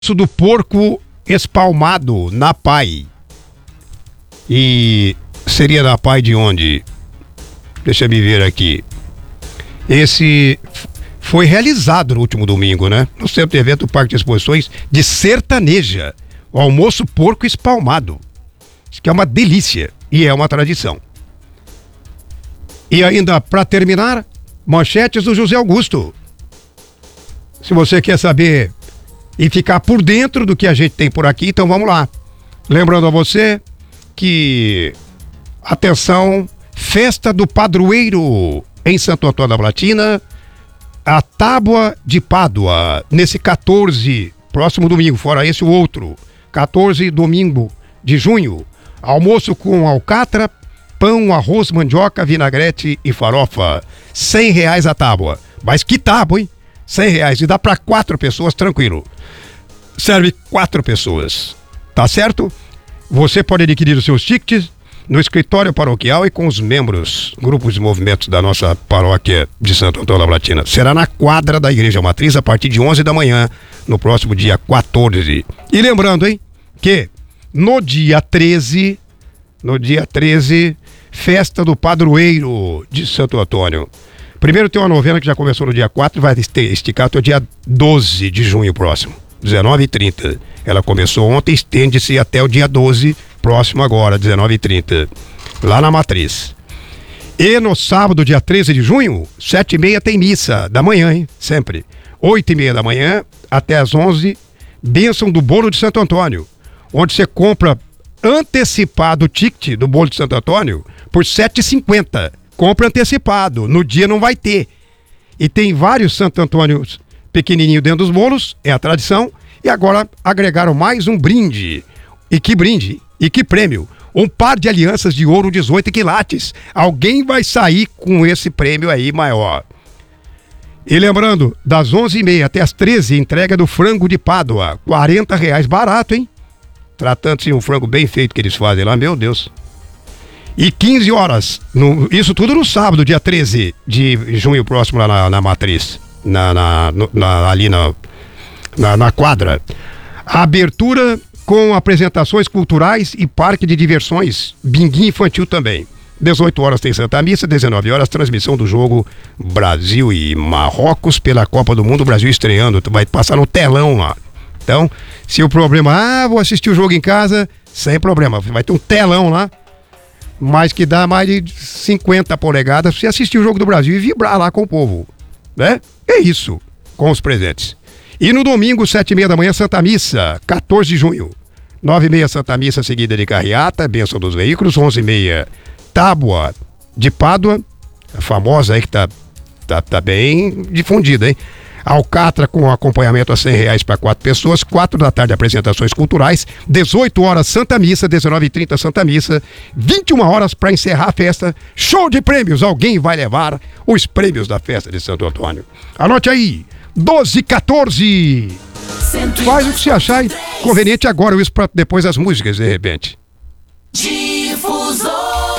do porco espalmado na PAI. E seria na PAI de onde? Deixa eu me ver aqui. Esse foi realizado no último domingo, né? No centro de evento do Parque de Exposições de Sertaneja. O almoço porco espalmado. Isso que é uma delícia e é uma tradição. E ainda, para terminar, manchetes do José Augusto. Se você quer saber e ficar por dentro do que a gente tem por aqui, então vamos lá. Lembrando a você que, atenção, festa do padroeiro em Santo Antônio da Platina, a Tábua de Pádua, nesse 14, próximo domingo, fora esse o outro, 14 domingo de junho, almoço com alcatra, pão, arroz, mandioca, vinagrete e farofa, R$100 a tábua. Mas que tábua, hein? R$100 e dá para 4 pessoas, tranquilo. Serve 4 pessoas, tá certo? Você pode adquirir os seus tickets no escritório paroquial e com os membros, grupos de movimentos da nossa paróquia de Santo Antônio da Platina. Será na quadra da Igreja Matriz a partir de 11 da manhã, no próximo dia 14. E lembrando, hein, que no dia 13, festa do padroeiro de Santo Antônio. Primeiro tem uma novena que já começou no dia 4 e vai esticar até o dia 12 de junho próximo, 19h30. Ela começou ontem, estende-se até o dia 12, próximo agora, 19h30, lá na Matriz. E no sábado, dia 13 de junho, 7h30 tem missa da manhã, hein? Sempre. 8h30 da manhã até as 11h, bênção do bolo de Santo Antônio, onde você compra antecipado o ticket do bolo de Santo Antônio por R$7,50. Compra antecipado, no dia não vai ter. E tem vários Santo Antônios pequenininho dentro dos bolos, é a tradição. E agora agregaram mais um brinde. E que brinde? E que prêmio? Um par de alianças de ouro 18 quilates. Alguém vai sair com esse prêmio aí maior. E lembrando, das 11h30 até as 13h, entrega do frango de Pádua. R$40, barato, hein? Tratando-se de um frango bem feito que eles fazem lá, meu Deus. E 15 horas, isso tudo no sábado, dia 13 de junho próximo, lá na Matriz, ali na quadra. A abertura com apresentações culturais e parque de diversões, binguinho infantil também. 18 horas tem Santa Missa, 19 horas transmissão do jogo Brasil e Marrocos pela Copa do Mundo, o Brasil estreando, vai passar no telão lá. Então, se o problema, vou assistir o jogo em casa, sem problema, vai ter um telão lá, mas que dá mais de 50 polegadas pra você assistir o jogo do Brasil e vibrar lá com o povo, né? É isso, com os presentes. E no domingo, 7h30 da manhã, Santa Missa, 14 de junho. 9h30, Santa Missa, seguida de carreata, bênção dos veículos. 11h30, Tábua de Pádua, a famosa aí que tá bem difundida, hein? Alcatra com acompanhamento a R$100 para 4 pessoas, 4 da tarde apresentações culturais, 18 horas Santa Missa, 19h30 Santa Missa, 21 horas para encerrar a festa, show de prêmios, alguém vai levar os prêmios da festa de Santo Antônio. Anote aí, 12h14, faz o que você achar conveniente agora, isso para depois das músicas de repente. Difusora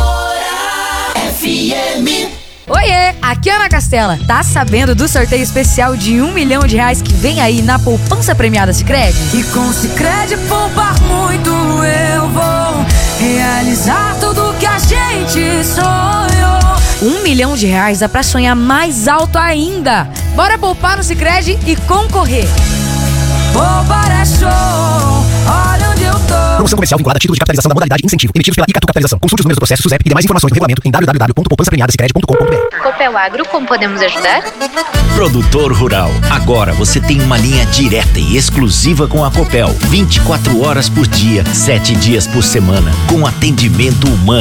FM. Oiê, aqui é Ana Castela. Tá sabendo do sorteio especial de R$1 milhão que vem aí na poupança premiada Sicredi? E com Sicredi poupar muito eu vou realizar tudo que a gente sonhou. R$1 milhão dá pra sonhar mais alto ainda. Bora poupar no Sicredi e concorrer. Poupar é show, olha onde eu tô. Promoção comercial vinculada a títulos de capitalização da modalidade incentivo, emitidos pela Icatu Capitalização. Consulte os números do processo SUSEP e demais informações do regulamento em www.poupançapremiadasicredi.com.br. Copel Agro, como podemos ajudar? Produtor rural, agora você tem uma linha direta e exclusiva com a Copel. 24 horas por dia, 7 dias por semana, com atendimento humano.